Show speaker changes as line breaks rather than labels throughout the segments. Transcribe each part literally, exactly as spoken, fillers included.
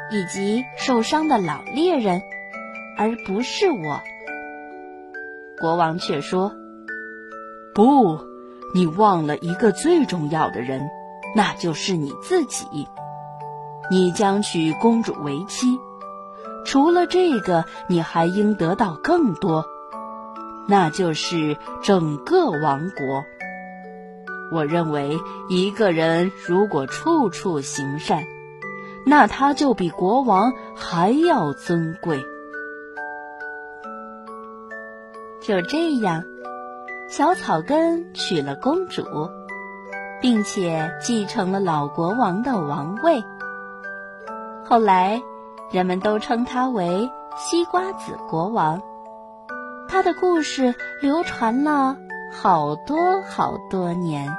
以及受伤的老猎人，而不是我。国王却说，
不，你忘了一个最重要的人，那就是你自己。你将娶公主为妻，除了这个，你还应得到更多，那就是整个王国。我认为一个人如果处处行善，那他就比国王还要尊贵。
就这样，小草根娶了公主，并且继承了老国王的王位。后来人们都称他为西瓜子国王，他的故事流传了好多好多年。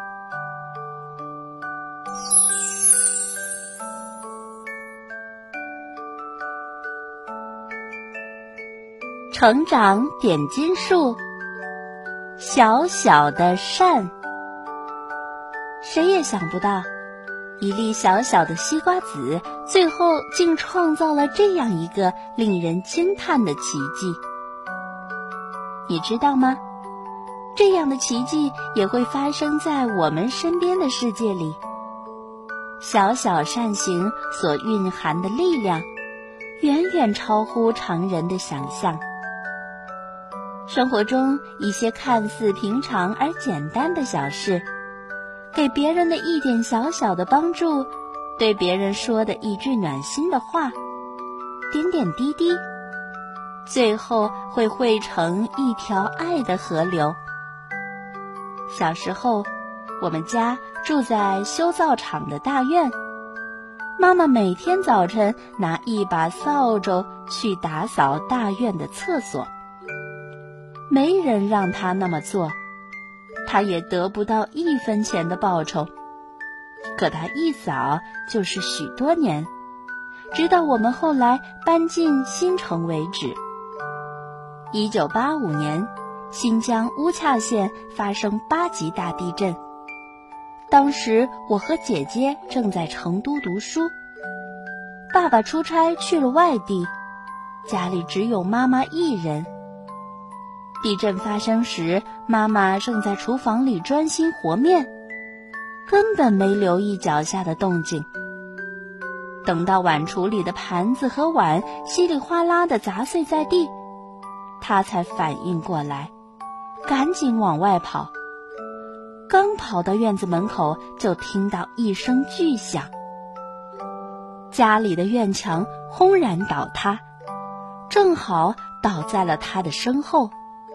成长点金术，小小的善。谁也想不到，一粒小小的西瓜籽，最后竟创造了这样一个令人惊叹的奇迹。你知道吗？这样的奇迹也会发生在我们身边的世界里。小小善行所蕴含的力量，远远超乎常人的想象。生活中一些看似平常而简单的小事，给别人的一点小小的帮助，对别人说的一句暖心的话，点点滴滴，最后会汇成一条爱的河流。小时候，我们家住在修造厂的大院，妈妈每天早晨拿一把扫帚去打扫大院的厕所。没人让她那么做，她也得不到一分钱的报酬。可她一扫就是许多年，直到我们后来搬进新城为止。一九八五年，新疆乌恰县发生八级大地震。当时我和姐姐正在成都读书，爸爸出差去了外地，家里只有妈妈一人。地震发生时，妈妈正在厨房里专心和面，根本没留意脚下的动静。等到碗橱里的盘子和碗稀里哗啦地砸碎在地，她才反应过来，赶紧往外跑。刚跑到院子门口，就听到一声巨响，家里的院墙轰然倒塌，正好倒在了她的身后。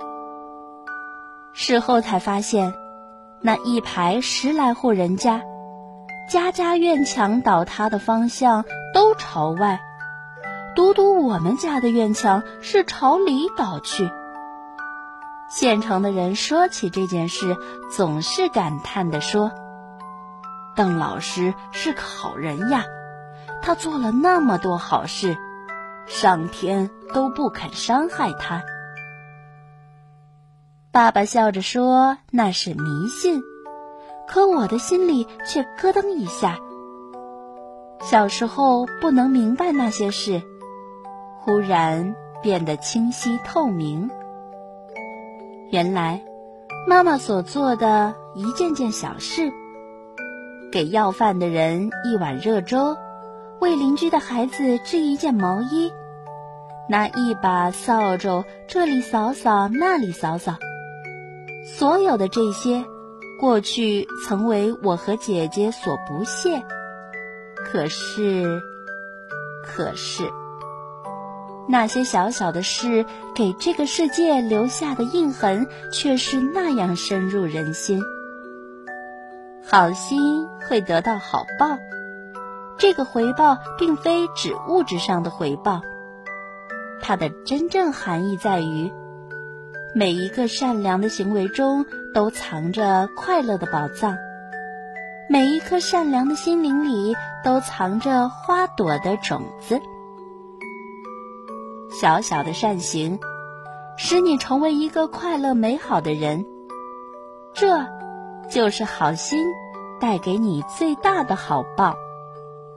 事后才发现，那一排十来户人家，家家院墙倒塌的方向都朝外，独独我们家的院墙是朝里倒去。县城的人说起这件事，总是感叹地说，邓老师是个好人呀，他做了那么多好事，上天都不肯伤害他。爸爸笑着说那是迷信，可我的心里却咯噔一下。小时候不能明白那些事，忽然变得清晰透明。原来妈妈所做的一件件小事，给要饭的人一碗热粥，为邻居的孩子织一件毛衣，拿一把扫帚这里扫扫那里扫扫，所有的这些，过去曾为我和姐姐所不屑。可是，可是，那些小小的事给这个世界留下的印痕，却是那样深入人心。好心会得到好报，这个回报并非指物质上的回报，它的真正含义在于，每一个善良的行为中都藏着快乐的宝藏，每一颗善良的心灵里都藏着花朵的种子。小小的善行，使你成为一个快乐美好的人，这就是好心带给你最大的好报。